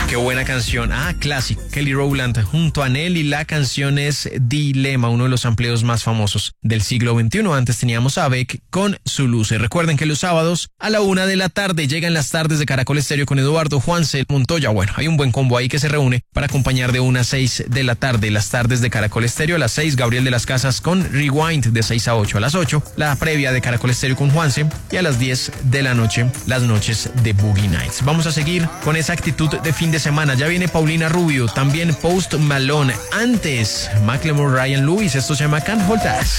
qué buena canción. Clásico. Kelly Rowland junto a Nelly. La canción es Dilema, uno de los amplios más famosos del siglo XXI. Antes teníamos a Beck con Su Luce. Recuerden que los sábados a la 1 de la tarde llegan las tardes de Caracol Estéreo con Eduardo Juanse Montoya. Bueno, hay un buen combo ahí que se reúne para acompañar de 1 a 6 de la tarde. Las tardes de Caracol Estéreo a las 6, Gabriel de las Casas con Rewind de 6 a 8. A las 8, la previa de Caracol Estéreo con Juanse. Y a las 10 de la noche, las noches de Boogie Nights. Vamos a seguir con esa actitud de fin de semana. Ya viene Paulina Rubio, también Post Malone. Antes, Macklemore, Ryan Lewis. Esto se llama Can't Hold Us.